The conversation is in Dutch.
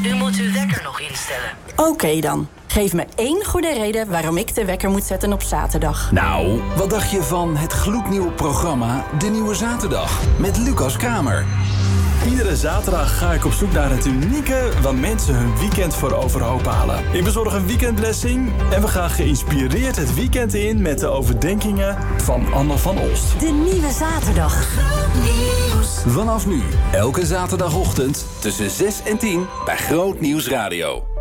U moet uw wekker nog instellen. Oké dan. Geef me 1 goede reden waarom ik de wekker moet zetten op zaterdag. Nou, wat dacht je van het gloednieuwe programma De Nieuwe Zaterdag met Lucas Kramer? Iedere zaterdag ga ik op zoek naar het unieke waar mensen hun weekend voor overhoop halen. Ik bezorg een weekendblessing en we gaan geïnspireerd het weekend in met de overdenkingen van Anne van Olst. De Nieuwe Zaterdag. Vanaf nu, elke zaterdagochtend tussen 6 en 10 bij Groot Nieuws Radio.